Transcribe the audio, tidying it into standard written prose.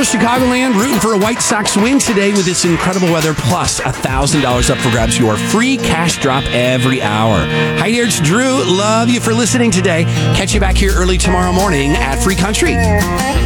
Chicagoland, rooting for a White Sox win today with this incredible weather, plus $1,000 up for grabs, your free cash drop every hour. Hi there, it's Drew. Love you for listening today. Catch you back here early tomorrow morning at Free Country.